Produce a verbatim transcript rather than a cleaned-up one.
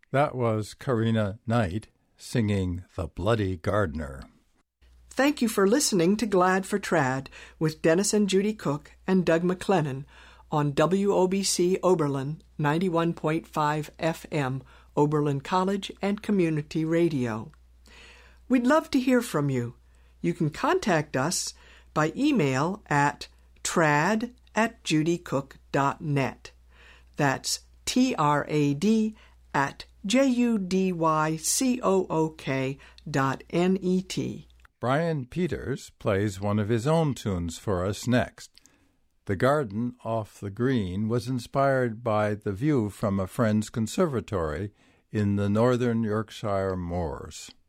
That was Karina Knight singing The Bloody Gardener. Thank you for listening to Glad for Trad with Dennis and Judy Cook and Doug McLennan on W O B C Oberlin ninety-one point five F M, Oberlin College and Community Radio. We'd love to hear from you. You can contact us by email at trad at judycook dot net. That's T R A D at J U D Y C O O K dot N E T. Brian Peters plays one of his own tunes for us next. The Garden Off the Green was inspired by the view from a friend's conservatory in the northern Yorkshire moors.